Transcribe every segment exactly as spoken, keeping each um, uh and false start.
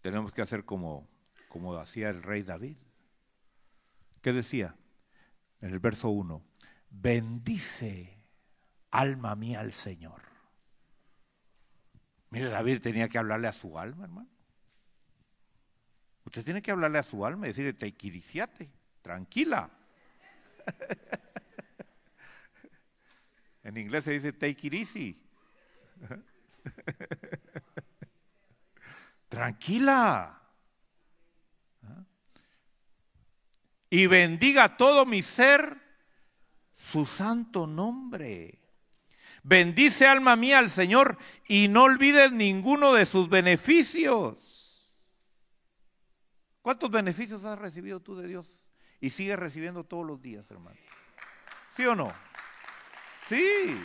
tenemos que hacer como, como hacía el rey David. ¿Qué decía? En el verso uno, bendice alma mía al Señor. Mire, David tenía que hablarle a su alma, hermano. Usted tiene que hablarle a su alma y decirle, tequiriciate, tranquila. En inglés se dice take it easy. Tranquila. Y bendiga todo mi ser su santo nombre. Bendice alma mía al Señor y no olvides ninguno de sus beneficios. ¿Cuántos beneficios has recibido tú de Dios? Y sigues recibiendo todos los días, hermano. ¿Sí o no? Sí.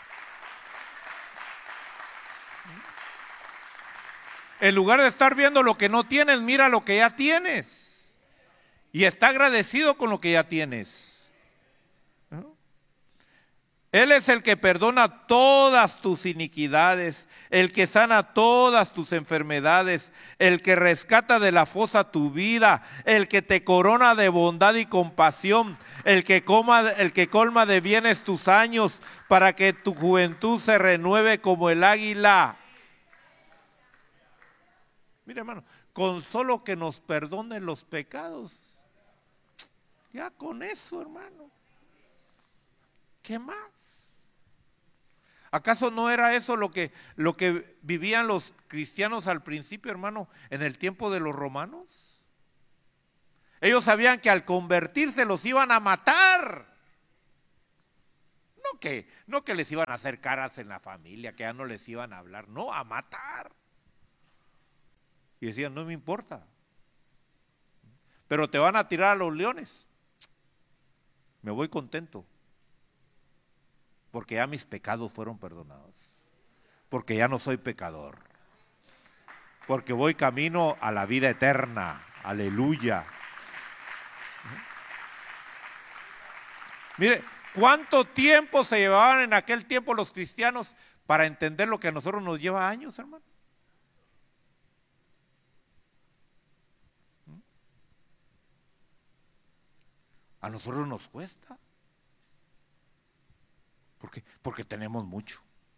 En lugar de estar viendo lo que no tienes, mira lo que ya tienes. Y está agradecido con lo que ya tienes. Él es el que perdona todas tus iniquidades, el que sana todas tus enfermedades, el que rescata de la fosa tu vida, el que te corona de bondad y compasión, el que, coma, el que colma de bienes tus años para que tu juventud se renueve como el águila. Mira, hermano, con solo que nos perdone los pecados, ya con eso, hermano. ¿Qué más? ¿Acaso no era eso lo que, lo que vivían los cristianos al principio, hermano, en el tiempo de los romanos? Ellos sabían que al convertirse los iban a matar. No que, no que les iban a hacer caras en la familia, que ya no les iban a hablar, no, a matar. Y decían, no me importa, pero te van a tirar a los leones. Me voy contento. Porque ya mis pecados fueron perdonados. Porque ya no soy pecador. Porque voy camino a la vida eterna. Aleluya. Mire, ¿cuánto tiempo se llevaban en aquel tiempo los cristianos para entender lo que a nosotros nos lleva años, hermano? A nosotros nos cuesta. ¿Por qué? Porque tenemos mucho.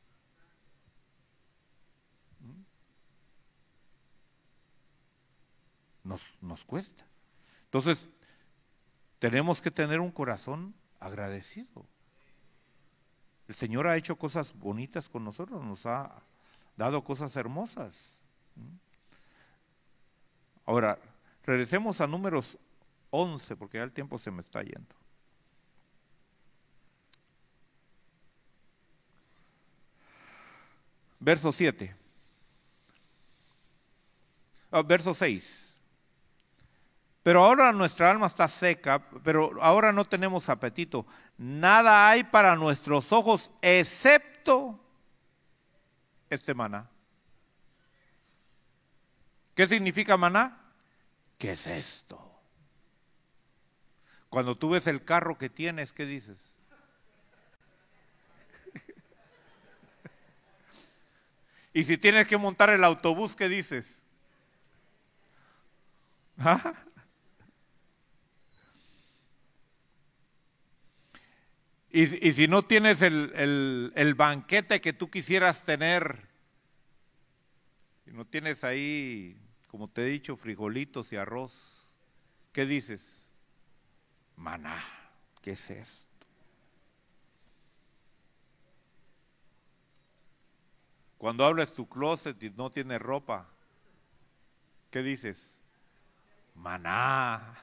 Nos, nos cuesta. Entonces, tenemos que tener un corazón agradecido. El Señor ha hecho cosas bonitas con nosotros, nos ha dado cosas hermosas. Ahora, regresemos a Números once, porque ya el tiempo se me está yendo. Verso siete. Oh, verso seis. Pero ahora nuestra alma está seca, pero ahora no tenemos apetito. Nada hay para nuestros ojos excepto este maná. ¿Qué significa maná? ¿Qué es esto? Cuando tú ves el carro que tienes, ¿qué dices? Y si tienes que montar el autobús, ¿qué dices? ¿Ah? Y, y si no tienes el, el, el banquete que tú quisieras tener, si no tienes ahí, como te he dicho, frijolitos y arroz, ¿qué dices? Maná, ¿qué es esto? Cuando abres tu closet y no tienes ropa, ¿qué dices? Maná.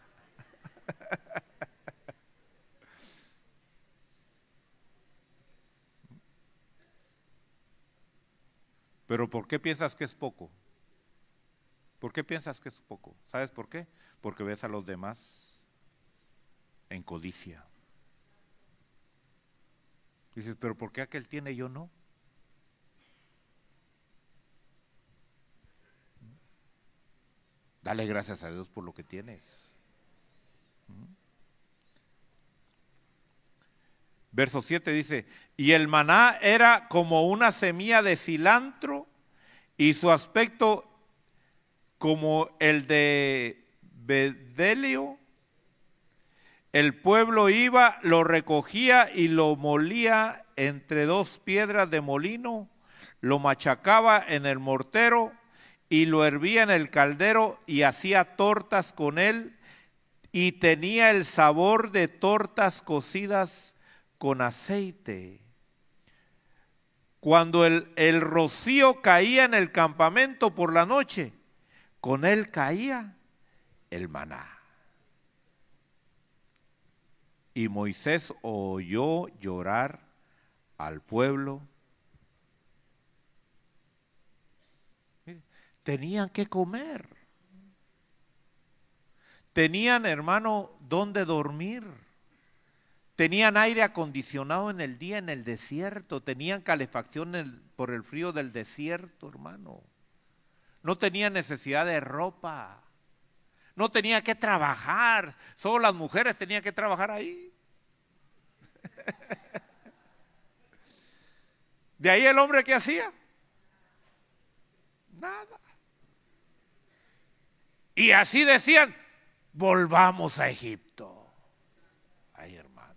Pero ¿por qué piensas que es poco? ¿Por qué piensas que es poco? ¿Sabes por qué? Porque ves a los demás en codicia. Dices, pero ¿por qué aquel tiene y yo no? Dale gracias a Dios por lo que tienes. Verso siete dice, y el maná era como una semilla de cilantro y su aspecto como el de Bedelio. El pueblo iba, lo recogía y lo molía entre dos piedras de molino, lo machacaba en el mortero y lo hervía en el caldero y hacía tortas con él, y tenía el sabor de tortas cocidas con aceite. Cuando el, el rocío caía en el campamento por la noche, con él caía el maná. Y Moisés oyó llorar al pueblo. Tenían que comer. Tenían, hermano, dónde dormir. Tenían aire acondicionado en el día en el desierto. Tenían calefacción en el, por el frío del desierto, hermano. No tenían necesidad de ropa. No tenía que trabajar. Solo las mujeres tenían que trabajar ahí. De ahí el hombre, ¿qué hacía? Nada. Y así decían, volvamos a Egipto. Ay, hermano.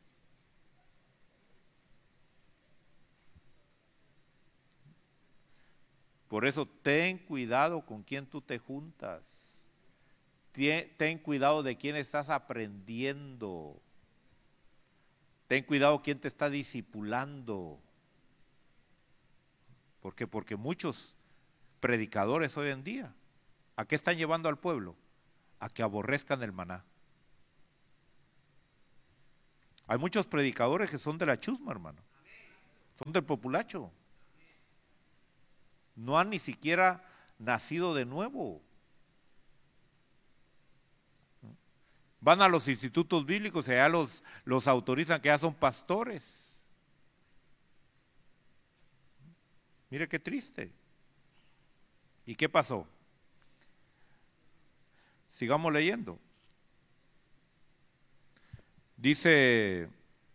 Por eso ten cuidado con quién tú te juntas. Ten cuidado de quién estás aprendiendo. Ten cuidado quién te está discipulando. ¿Por qué? Porque muchos predicadores hoy en día, ¿a qué están llevando al pueblo? A que aborrezcan el maná. Hay muchos predicadores que son de la chusma, hermano. Son del populacho. No han ni siquiera nacido de nuevo. Van a los institutos bíblicos y allá los, los autorizan que ya son pastores. Mire qué triste. ¿Y qué pasó? Sigamos leyendo. Dice,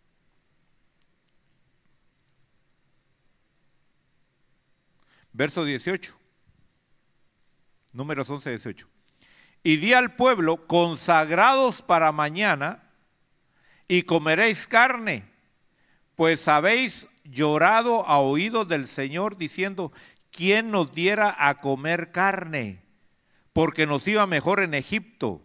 verso dieciocho, números once, dieciocho. Y di al pueblo, consagrados para mañana, y comeréis carne, pues habéis llorado a oídos del Señor, diciendo, ¿quién nos diera a comer carne? Porque nos iba mejor en Egipto.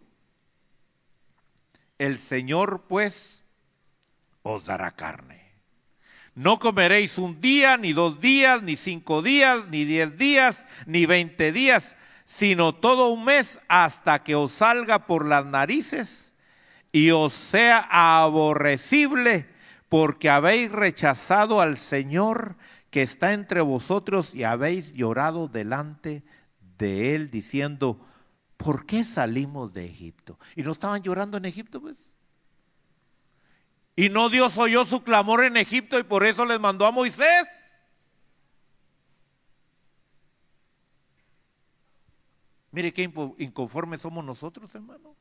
El Señor, pues, os dará carne. No comeréis un día, ni dos días, ni cinco días, ni diez días, ni veinte días, sino todo un mes, hasta que os salga por las narices y os sea aborrecible, porque habéis rechazado al Señor que está entre vosotros y habéis llorado delante de Él, diciendo, ¿por qué salimos de Egipto? Y no estaban llorando en Egipto, pues. Y no Dios oyó su clamor en Egipto y por eso les mandó a Moisés. Mire qué inconformes somos nosotros, hermano.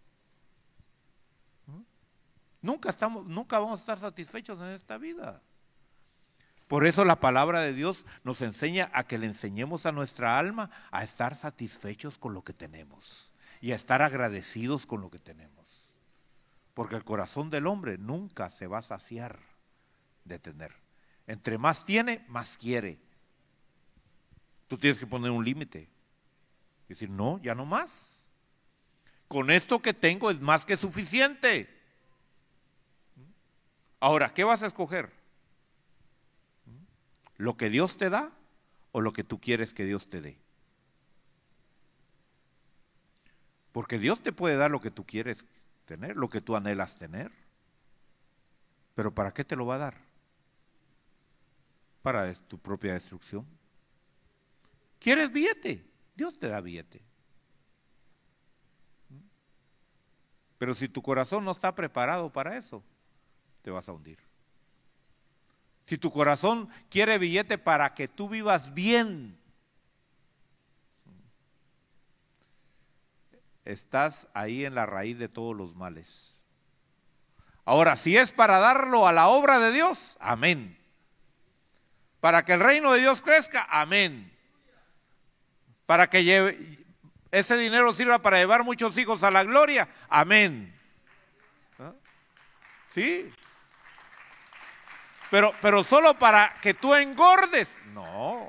Nunca estamos, nunca vamos a estar satisfechos en esta vida. Por eso la palabra de Dios nos enseña a que le enseñemos a nuestra alma a estar satisfechos con lo que tenemos y a estar agradecidos con lo que tenemos. Porque el corazón del hombre nunca se va a saciar de tener. Entre más tiene, más quiere. Tú tienes que poner un límite. Y decir, no, ya no más. Con esto que tengo es más que suficiente. Ahora, ¿qué vas a escoger? ¿Lo que Dios te da o lo que tú quieres que Dios te dé? Porque Dios te puede dar lo que tú quieres tener, lo que tú anhelas tener. Pero ¿para qué te lo va a dar? Para tu propia destrucción. ¿Quieres billete? Dios te da billete. Pero si tu corazón no está preparado para eso, te vas a hundir. Si tu corazón quiere billete para que tú vivas bien, estás ahí en la raíz de todos los males. Ahora, si es para darlo a la obra de Dios, amén. Para que el reino de Dios crezca, amén. Para que lleve, ese dinero sirva para llevar muchos hijos a la gloria, amén. ¿Ah? Sí. Pero, pero solo para que tú engordes, no.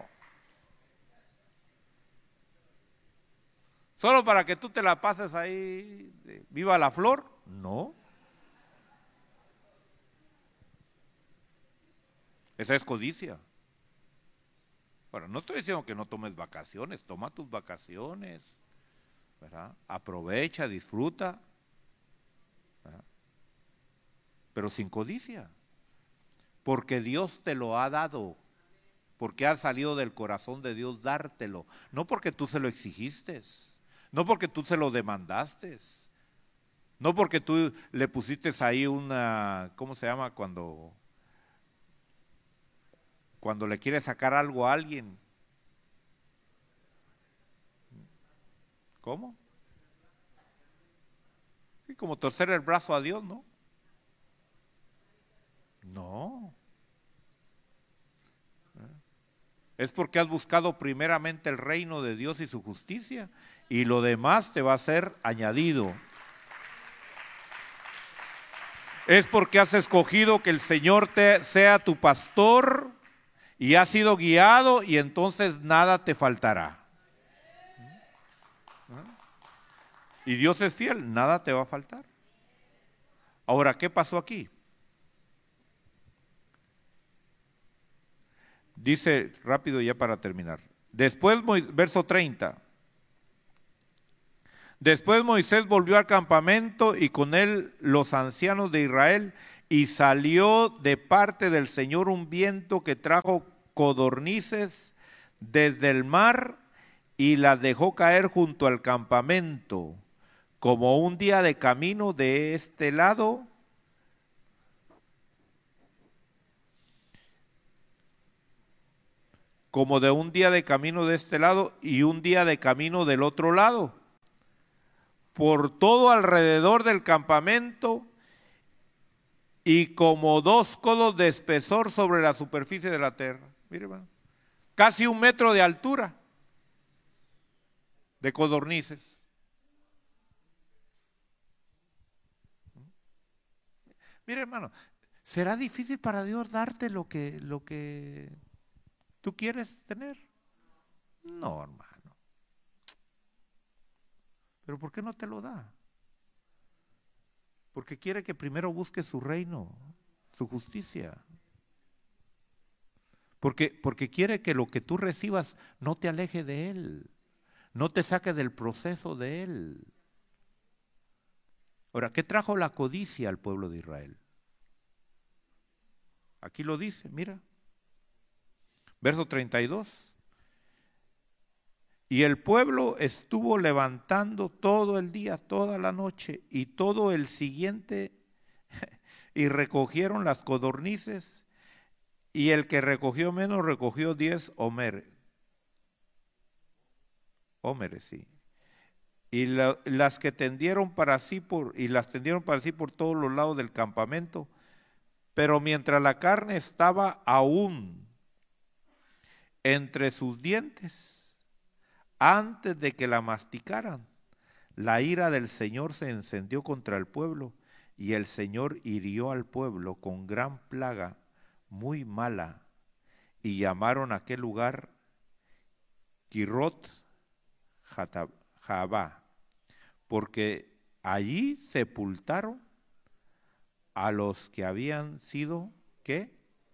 Solo para que tú te la pases ahí, de, viva la flor, no. Esa es codicia. Bueno, no estoy diciendo que no tomes vacaciones, toma tus vacaciones, ¿verdad? Aprovecha, disfruta, ¿verdad? Pero sin codicia, porque Dios te lo ha dado, porque ha salido del corazón de Dios dártelo, no porque tú se lo exigiste, no porque tú se lo demandaste, no porque tú le pusiste ahí una, ¿cómo se llama cuando... Cuando le quieres sacar algo a alguien? ¿Cómo? Sí, como torcer el brazo a Dios, ¿no? No. Es porque has buscado primeramente el reino de Dios y su justicia, y lo demás te va a ser añadido. Es porque has escogido que el Señor te sea tu pastor y has sido guiado, y entonces nada te faltará. Y Dios es fiel, nada te va a faltar. Ahora, ¿qué pasó aquí? Dice rápido ya para terminar. Después, verso treinta. Después Moisés volvió al campamento y con él los ancianos de Israel, y salió de parte del Señor un viento que trajo codornices desde el mar y las dejó caer junto al campamento, como un día de camino de este lado, como de un día de camino de este lado y un día de camino del otro lado, por todo alrededor del campamento, y como dos codos de espesor sobre la superficie de la tierra. Mire, hermano, casi un metro de altura de codornices. Mire, hermano, ¿será difícil para Dios darte lo que, lo que tú quieres tener? No, hermano. ¿Pero por qué no te lo da? Porque quiere que primero busques su reino, su justicia. Porque, porque quiere que lo que tú recibas no te aleje de Él, no te saque del proceso de Él. Ahora, ¿qué trajo la codicia al pueblo de Israel? Aquí lo dice, mira. Verso treinta y dos. Y el pueblo estuvo levantando todo el día, toda la noche y todo el siguiente, y recogieron las codornices, y el que recogió menos recogió diez homeres. Homeres, sí. Y la, las que tendieron para sí por, y las tendieron para sí por todos los lados del campamento, pero mientras la carne estaba aún entre sus dientes, antes de que la masticaran, la ira del Señor se encendió contra el pueblo, y el Señor hirió al pueblo con gran plaga muy mala, y llamaron a aquel lugar Kirot Jaabá, porque allí sepultaron a los que habían sido, ¿qué?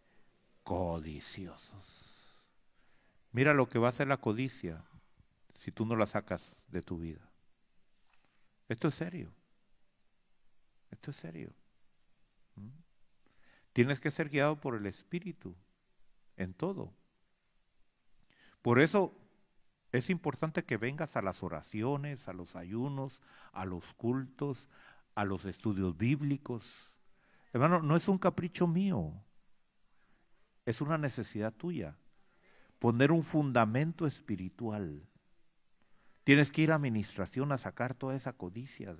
Codiciosos. Mira lo que va a hacer la codicia si tú no la sacas de tu vida. Esto es serio. Esto es serio. ¿Mm? Tienes que ser guiado por el Espíritu en todo. Por eso es importante que vengas a las oraciones, a los ayunos, a los cultos, a los estudios bíblicos. Hermano, no es un capricho mío, es una necesidad tuya. Poner un fundamento espiritual. Tienes que ir a administración a sacar toda esa codicia.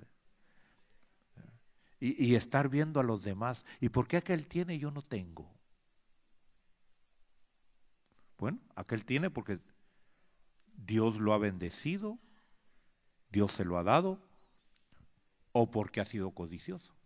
Y, y estar viendo a los demás. ¿Y por qué aquel tiene y yo no tengo? Bueno, aquel tiene porque Dios lo ha bendecido, Dios se lo ha dado o porque ha sido codicioso.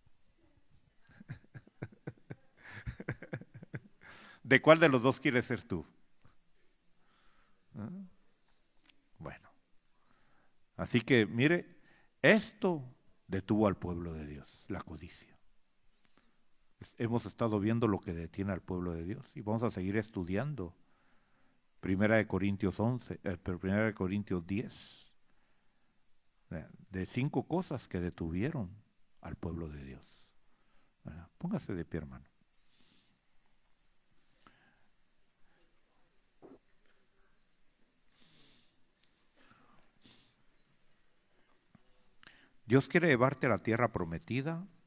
¿De cuál de los dos quieres ser tú? ¿Ah? Bueno, así que mire, esto detuvo al pueblo de Dios, la codicia. Hemos estado viendo lo que detiene al pueblo de Dios y vamos a seguir estudiando. Primera de Corintios once, eh, Primera de Corintios diez, de cinco cosas que detuvieron al pueblo de Dios. Bueno, póngase de pie, hermano. Dios quiere llevarte a la tierra prometida.